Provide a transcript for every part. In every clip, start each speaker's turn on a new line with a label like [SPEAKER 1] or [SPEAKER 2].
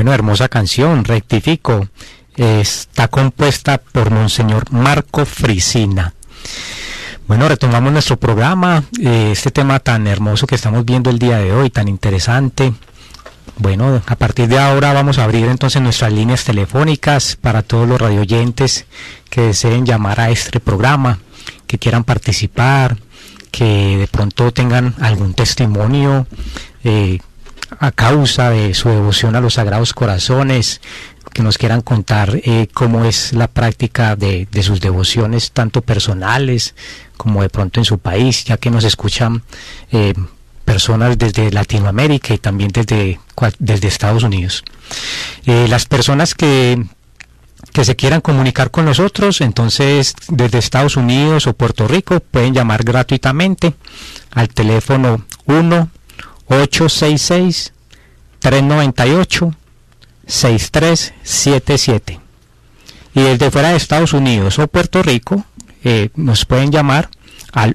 [SPEAKER 1] Bueno, hermosa canción, rectifico. Está compuesta por Monseñor Marco Frisina. Bueno, retomamos nuestro programa, este tema tan hermoso que estamos viendo el día de hoy, tan interesante. Bueno, a partir de ahora vamos a abrir entonces nuestras líneas telefónicas para todos los radioyentes que deseen llamar a este programa, que quieran participar, que de pronto tengan algún testimonio a causa de su devoción a los Sagrados Corazones, que nos quieran contar cómo es la práctica de sus devociones, tanto personales como de pronto en su país, ya que nos escuchan personas desde Latinoamérica y también desde Estados Unidos. Las personas que se quieran comunicar con nosotros, entonces desde Estados Unidos o Puerto Rico, pueden llamar gratuitamente al teléfono 1-866-398-6377. Y desde fuera de Estados Unidos o Puerto Rico, nos pueden llamar al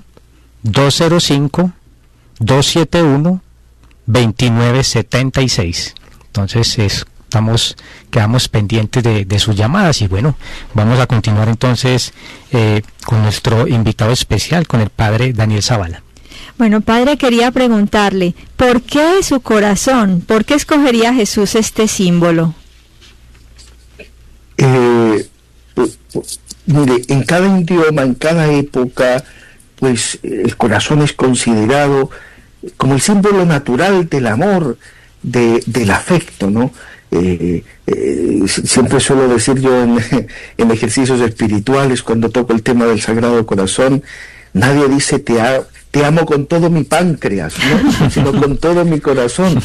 [SPEAKER 1] 1-205-271-2976. Entonces quedamos pendientes de sus llamadas. Y bueno, vamos a continuar entonces con nuestro invitado especial, con el padre Daniel Zavala.
[SPEAKER 2] Bueno, padre, quería preguntarle, ¿por qué su corazón? ¿Por qué escogería Jesús este símbolo?
[SPEAKER 3] Mire, en cada idioma, en cada época, pues el corazón es considerado como el símbolo natural del amor, del afecto, ¿no? Siempre suelo decir yo en ejercicios espirituales, cuando toco el tema del Sagrado Corazón, nadie dice te amo con todo mi páncreas, ¿no? Sino con todo mi corazón.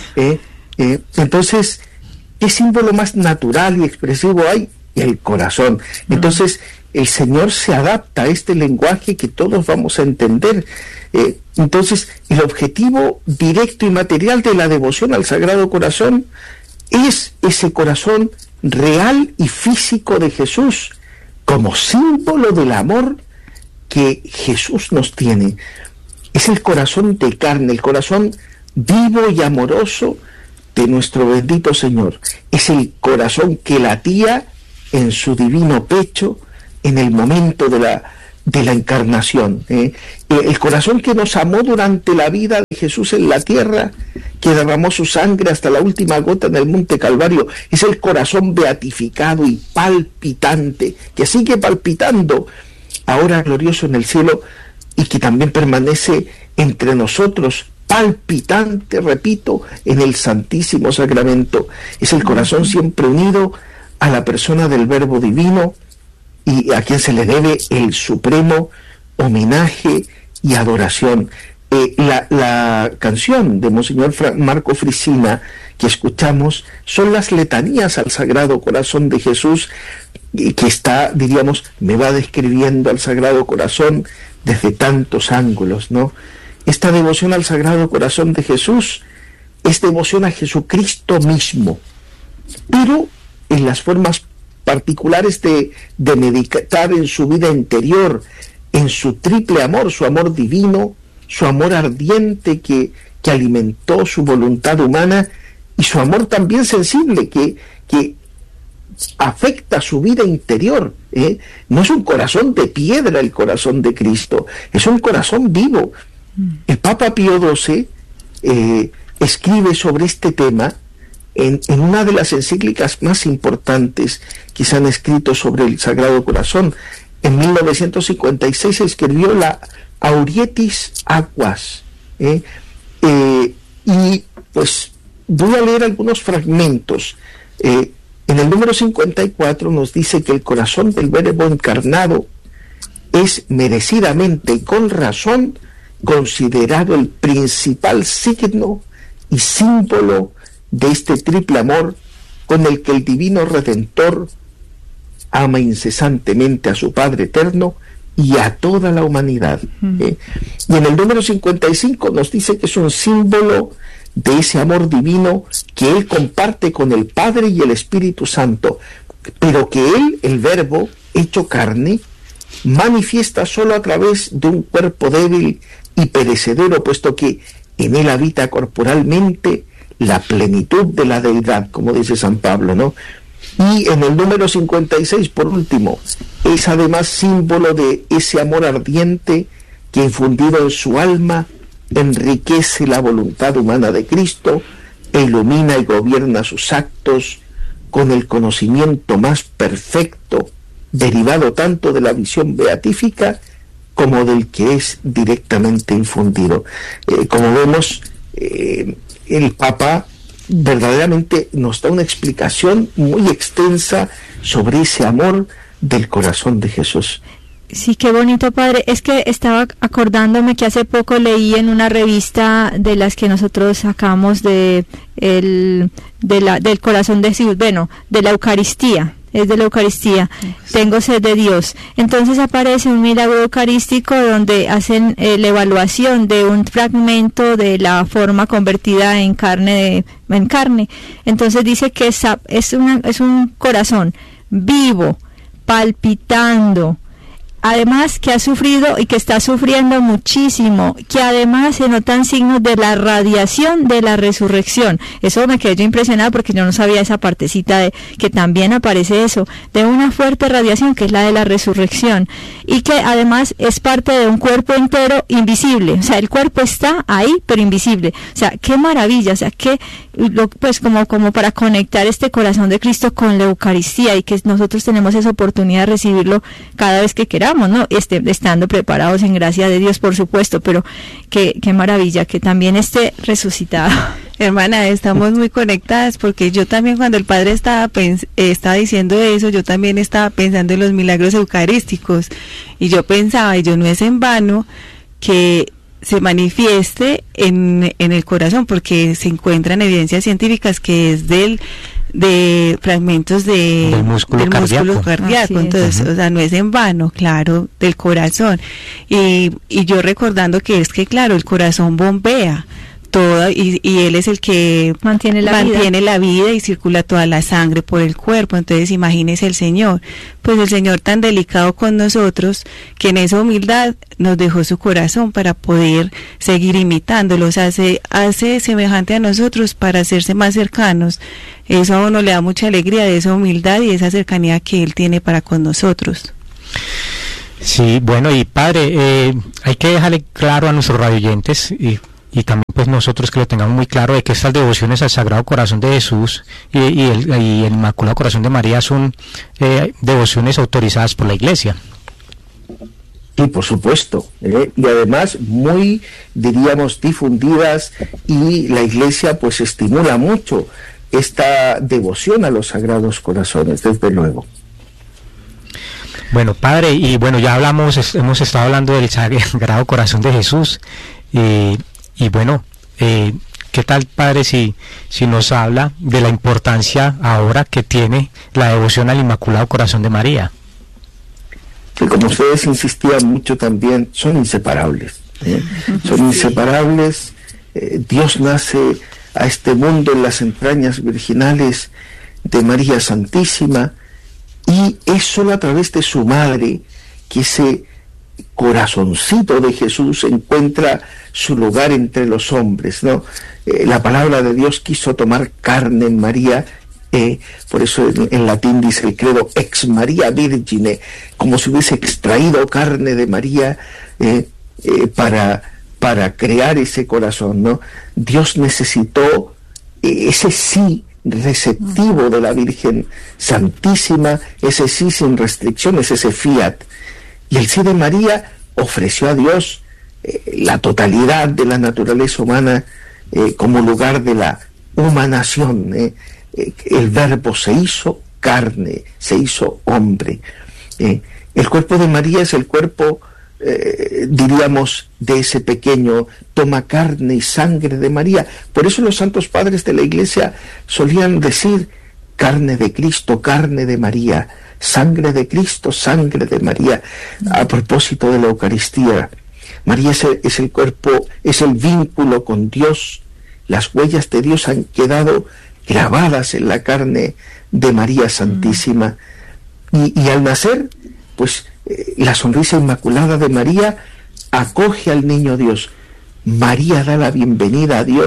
[SPEAKER 3] Entonces, ¿qué símbolo más natural y expresivo hay? El corazón. Entonces, el Señor se adapta a este lenguaje que todos vamos a entender. Entonces, el objetivo directo y material de la devoción al Sagrado Corazón es ese corazón real y físico de Jesús, como símbolo del amor que Jesús nos tiene. Es el corazón de carne, el corazón vivo y amoroso de nuestro bendito Señor. Es el corazón que latía en su divino pecho en el momento de la encarnación. El corazón que nos amó durante la vida de Jesús en la tierra, que derramó su sangre hasta la última gota en el Monte Calvario, es el corazón beatificado y palpitante, que sigue palpitando, ahora glorioso en el cielo, y que también permanece entre nosotros, palpitante, repito, en el Santísimo Sacramento. Es el corazón siempre unido a la persona del Verbo Divino, y a quien se le debe el supremo homenaje y adoración. La canción de Monseñor Marco Frisina que escuchamos son las letanías al Sagrado Corazón de Jesús, que está, diríamos, me va describiendo al Sagrado Corazón desde tantos ángulos, ¿no? Esta devoción al Sagrado Corazón de Jesús es devoción a Jesucristo mismo, pero en las formas particulares de meditar en su vida interior, en su triple amor, su amor divino, su amor ardiente que alimentó su voluntad humana, y su amor también sensible que afecta su vida interior. No es un corazón de piedra el corazón de Cristo, es un corazón vivo. El Papa Pío XII escribe sobre este tema en una de las encíclicas más importantes que se han escrito sobre el Sagrado Corazón. En 1956 escribió la Aurietis Aquas. Y pues voy a leer algunos fragmentos. En el número 54 nos dice que el corazón del Verbo encarnado es merecidamente y con razón considerado el principal signo y símbolo de este triple amor con el que el Divino Redentor ama incesantemente a su Padre Eterno y a toda la humanidad. Y en el número 55 nos dice que es un símbolo de ese amor divino que Él comparte con el Padre y el Espíritu Santo, pero que Él, el Verbo, hecho carne, manifiesta solo a través de un cuerpo débil y perecedero, puesto que en Él habita corporalmente la plenitud de la deidad, como dice San Pablo, ¿no? Y en el número 56, por último, es además símbolo de ese amor ardiente que, infundido en su alma, enriquece la voluntad humana de Cristo e ilumina y gobierna sus actos con el conocimiento más perfecto, derivado tanto de la visión beatífica como del que es directamente infundido. Como vemos, el Papa verdaderamente nos da una explicación muy extensa sobre ese amor del corazón de Jesús.
[SPEAKER 2] Sí, qué bonito, padre. Es que estaba acordándome que hace poco leí en una revista de las que nosotros sacamos del corazón de Jesús, bueno, de la Eucaristía. Es de la Eucaristía, tengo sed de Dios. Entonces aparece un milagro eucarístico donde hacen la evaluación de un fragmento de la forma convertida en carne. Entonces dice que es un corazón vivo, palpitando, además que ha sufrido y que está sufriendo muchísimo, que además se notan signos de la radiación de la resurrección. Eso me quedé yo impresionada porque yo no sabía esa partecita de que también aparece eso, de una fuerte radiación que es la de la resurrección, y que además es parte de un cuerpo entero invisible. O sea, el cuerpo está ahí pero invisible. O sea, qué maravilla. O sea, pues como para conectar este corazón de Cristo con la Eucaristía, y que nosotros tenemos esa oportunidad de recibirlo cada vez que queramos, ¿no? Estando preparados en gracia de Dios, por supuesto, pero qué maravilla que también esté resucitado.
[SPEAKER 4] Hermana, estamos muy conectadas, porque yo también, cuando el Padre estaba diciendo eso, yo también estaba pensando en los milagros eucarísticos, y yo pensaba, y yo no es en vano que se manifieste en el corazón, porque se encuentran evidencias científicas que es de fragmentos del músculo cardíaco. Entonces, o sea, no es en vano, claro, del corazón. Y yo recordando que es que, claro, el corazón bombea todo, y él es el que mantiene la vida y circula toda la sangre por el cuerpo. Entonces, imagínese el Señor tan delicado con nosotros, que en esa humildad nos dejó su corazón para poder seguir imitándolos, hace semejante a nosotros para hacerse más cercanos. Eso a uno le da mucha alegría, de esa humildad y esa cercanía que Él tiene para con nosotros.
[SPEAKER 1] Sí, bueno, y Padre, hay que dejarle claro a nuestros radioyentes y también pues nosotros que lo tengamos muy claro, de que estas devociones al Sagrado Corazón de Jesús y el Inmaculado Corazón de María son devociones autorizadas por la Iglesia.
[SPEAKER 3] Sí, por supuesto, y además muy, diríamos, difundidas, y la Iglesia pues estimula mucho esta devoción a los Sagrados Corazones, desde luego.
[SPEAKER 1] Bueno, Padre, y bueno, ya hemos estado hablando del Sagrado Corazón de Jesús, y bueno, ¿qué tal, Padre, si nos habla de la importancia ahora que tiene la devoción al Inmaculado Corazón de María?
[SPEAKER 3] Que, como ustedes insistían mucho también, son inseparables. Son inseparables. Dios nace a este mundo en las entrañas virginales de María Santísima, y es solo a través de su madre que ese corazoncito de Jesús encuentra su lugar entre los hombres, ¿no? La palabra de Dios quiso tomar carne en María, por eso en latín dice el credo ex Maria Virgine, como si hubiese extraído carne de María para crear ese corazón, ¿no? Dios necesitó ese sí receptivo de la Virgen Santísima, ese sí sin restricciones, ese fiat. Y el sí de María ofreció a Dios la totalidad de la naturaleza humana como lugar de la humanación. El Verbo se hizo carne, se hizo hombre. El cuerpo de María es el cuerpo, diríamos, de ese pequeño, toma carne y sangre de María. Por eso los santos padres de la Iglesia solían decir carne de Cristo, carne de María, sangre de Cristo, sangre de María, a propósito de la Eucaristía. María es el cuerpo, es el vínculo con Dios. Las huellas de Dios han quedado grabadas en la carne de María Santísima. Y al nacer, pues la sonrisa inmaculada de María acoge al niño Dios. María da la bienvenida a Dios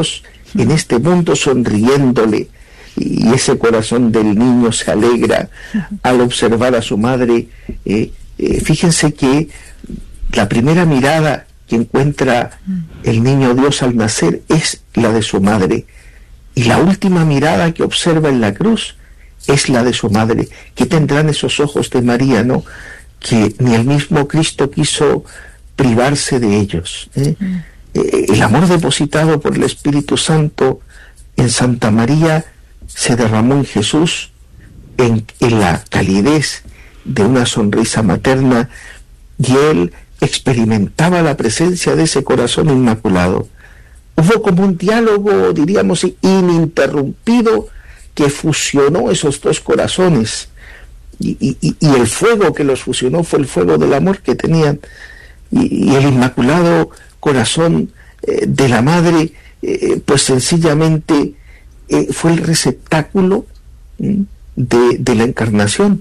[SPEAKER 3] en este mundo sonriéndole, y ese corazón del niño se alegra al observar a su madre. Fíjense que la primera mirada que encuentra el niño Dios al nacer es la de su madre, y la última mirada que observa en la cruz es la de su madre. ¿Qué tendrán esos ojos de María, no? Que ni el mismo Cristo quiso privarse de ellos. El amor depositado por el Espíritu Santo en Santa María se derramó en Jesús en la calidez de una sonrisa materna, y él experimentaba la presencia de ese corazón inmaculado. Hubo como un diálogo, diríamos, ininterrumpido, que fusionó esos dos corazones, y el fuego que los fusionó fue el fuego del amor que tenían, y el inmaculado corazón de la madre, pues sencillamente fue el receptáculo de la encarnación.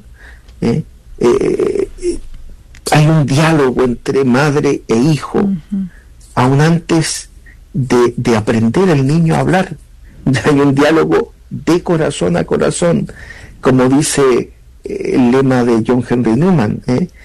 [SPEAKER 3] Hay un diálogo entre madre e hijo, aún antes de aprender el niño a hablar. Hay un diálogo de corazón a corazón, como dice el lema de John Henry Newman,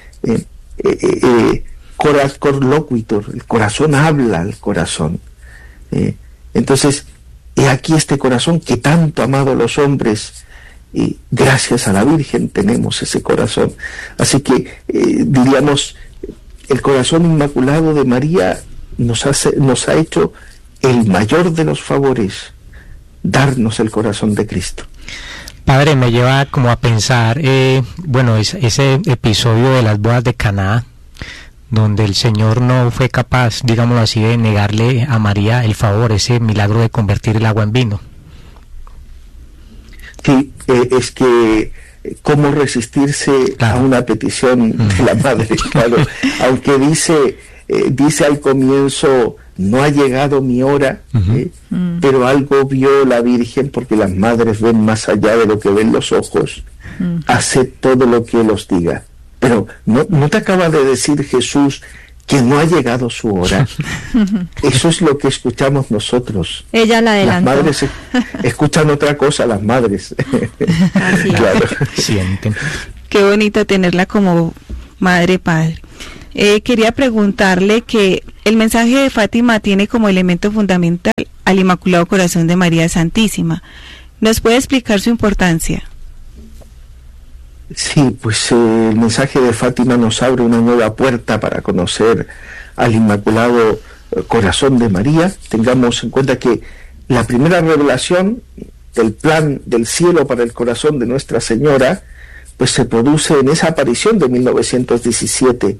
[SPEAKER 3] cor loquitur, el corazón habla al corazón. Entonces, he aquí este corazón que tanto ha amado a los hombres, y gracias a la Virgen tenemos ese corazón. Así que diríamos, el corazón inmaculado de María nos ha hecho el mayor de los favores, darnos el corazón de Cristo.
[SPEAKER 1] Padre, me lleva como a pensar, ese episodio de las bodas de Caná, donde el Señor no fue capaz, digámoslo así, de negarle a María el favor, ese milagro de convertir el agua en vino.
[SPEAKER 3] Sí, es que cómo resistirse a una petición de la madre, claro. Aunque dice al comienzo, no ha llegado mi hora, pero algo vio la Virgen, porque las madres ven más allá de lo que ven los ojos. Hace todo lo que Él os diga. Pero no te acaba de decir Jesús que no ha llegado su hora. Eso es lo que escuchamos nosotros.
[SPEAKER 2] Ella la adelantó.
[SPEAKER 3] Las madres escuchan otra cosa, las madres.
[SPEAKER 2] Así es.
[SPEAKER 3] Claro.
[SPEAKER 1] Sienten.
[SPEAKER 4] Qué bonito tenerla como madre, padre. Quería preguntarle que el mensaje de Fátima tiene como elemento fundamental al Inmaculado Corazón de María Santísima. ¿Nos puede explicar su importancia?
[SPEAKER 3] Sí, pues el mensaje de Fátima nos abre una nueva puerta para conocer al Inmaculado Corazón de María. Tengamos en cuenta que la primera revelación del plan del cielo para el corazón de Nuestra Señora, pues se produce en esa aparición de 1917.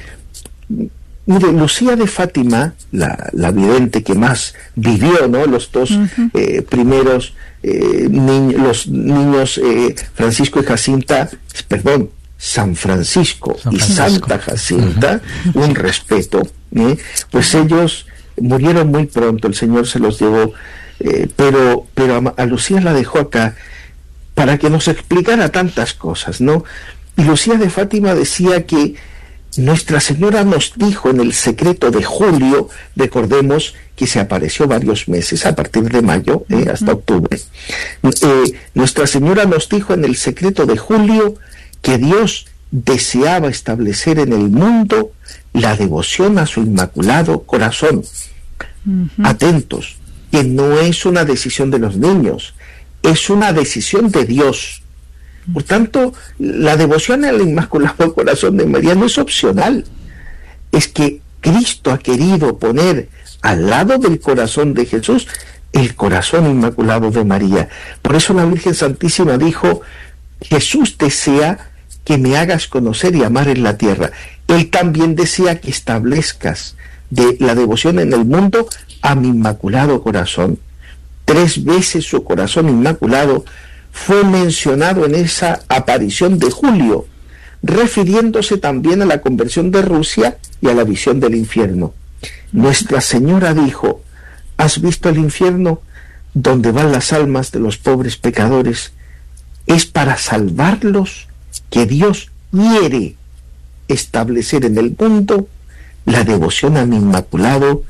[SPEAKER 3] Mire, Lucía de Fátima, la vidente que más vivió, ¿no? Los dos primeros los niños Francisco y Jacinta, San Francisco y Santa Jacinta, un respeto, pues ellos murieron muy pronto, el Señor se los llevó, pero a Lucía la dejó acá para que nos explicara tantas cosas, ¿no? Y Lucía de Fátima decía que Nuestra Señora nos dijo en el secreto de julio, recordemos que se apareció varios meses, a partir de mayo hasta octubre, Nuestra Señora nos dijo en el secreto de julio que Dios deseaba establecer en el mundo la devoción a su Inmaculado Corazón. Atentos, que no es una decisión de los niños, es una decisión de Dios. Por tanto, la devoción al Inmaculado Corazón de María no es opcional, es que Cristo ha querido poner al lado del corazón de Jesús el corazón inmaculado de María. Por eso la Virgen Santísima dijo: Jesús desea que me hagas conocer y amar en la tierra. Él también desea que establezcas de la devoción en el mundo a mi Inmaculado Corazón. 3 veces su corazón inmaculado fue mencionado en esa aparición de julio, refiriéndose también a la conversión de Rusia y a la visión del infierno. Nuestra Señora dijo: ¿has visto el infierno donde van las almas de los pobres pecadores? Es para salvarlos que Dios quiere establecer en el mundo la devoción a mi Inmaculado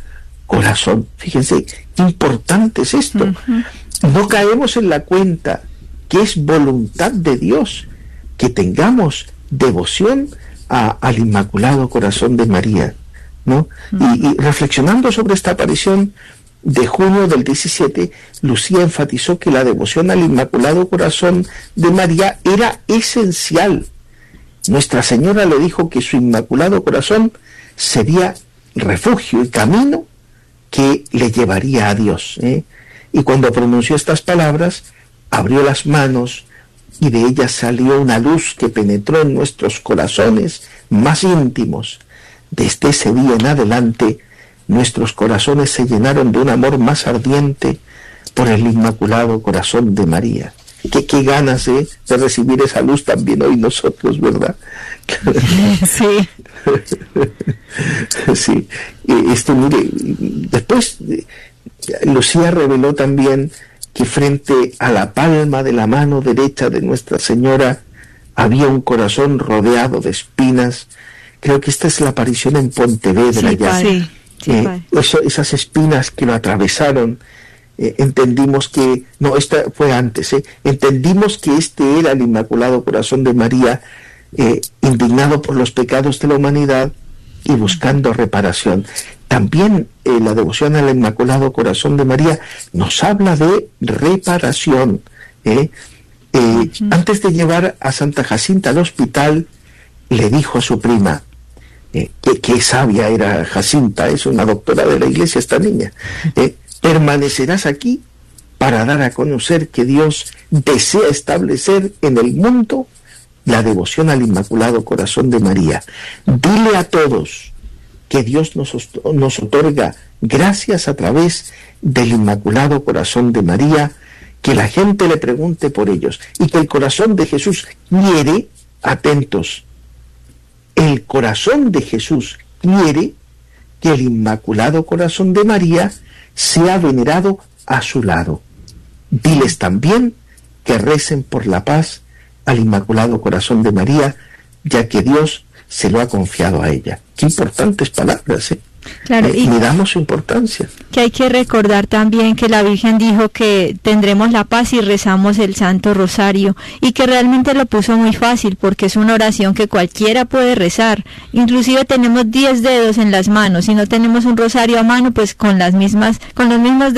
[SPEAKER 3] corazón. Fíjense, qué importante es esto. No caemos en la cuenta que es voluntad de Dios que tengamos devoción al Inmaculado Corazón de María, ¿no? Y reflexionando sobre esta aparición de junio del 17, Lucía enfatizó que la devoción al Inmaculado Corazón de María era esencial. Nuestra Señora le dijo que su Inmaculado Corazón sería refugio y camino que le llevaría a Dios, ¿eh? Y cuando pronunció estas palabras, abrió las manos y de ellas salió una luz que penetró en nuestros corazones más íntimos. Desde ese día en adelante, nuestros corazones se llenaron de un amor más ardiente por el Inmaculado Corazón de María. Qué ganas de recibir esa luz también hoy nosotros, ¿verdad?
[SPEAKER 2] Sí.
[SPEAKER 3] Sí. Esto, mire, después Lucía reveló también que frente a la palma de la mano derecha de Nuestra Señora había un corazón rodeado de espinas. Creo que esta es la aparición en Pontevedra, ya. Esas espinas que lo atravesaron, entendimos que, no, esta fue antes, entendimos que este era el Inmaculado Corazón de María, indignado por los pecados de la humanidad y buscando reparación. También la devoción al Inmaculado Corazón de María nos habla de reparación. Antes de llevar a Santa Jacinta al hospital, le dijo a su prima, que sabia era Jacinta, es una doctora de la Iglesia esta niña, permanecerás aquí para dar a conocer que Dios desea establecer en el mundo la devoción al Inmaculado Corazón de María. Dile a todos que Dios nos otorga gracias a través del Inmaculado Corazón de María, que la gente le pregunte por ellos, y que el corazón de Jesús quiere, atentos, el corazón de Jesús quiere que el Inmaculado Corazón de María sea venerado a su lado. Diles también que recen por la paz al Inmaculado Corazón de María, ya que Dios se lo ha confiado a ella. Qué importantes palabras, ¿eh?
[SPEAKER 2] Claro, y
[SPEAKER 3] le damos importancia.
[SPEAKER 2] Que hay que recordar también que la Virgen dijo que tendremos la paz si rezamos el Santo Rosario, y que realmente lo puso muy fácil porque es una oración que cualquiera puede rezar. Inclusive tenemos 10 dedos en las manos. Si no tenemos un rosario a mano, pues con los mismos